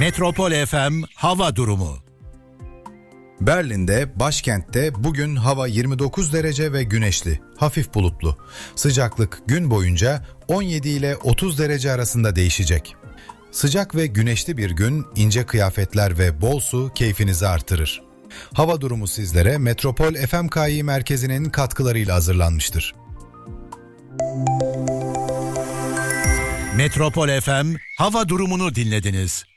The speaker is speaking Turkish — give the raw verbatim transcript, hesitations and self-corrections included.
Metropol F M hava durumu. Berlin'de, başkentte bugün hava yirmi dokuz derece ve güneşli, hafif bulutlu. Sıcaklık gün boyunca on yedi ile otuz derece arasında değişecek. Sıcak ve güneşli bir gün, ince kıyafetler ve bol su keyfinizi artırır. Hava durumu sizlere Metropol F M K İ merkezinin katkılarıyla hazırlanmıştır. Metropol F M hava durumunu dinlediniz.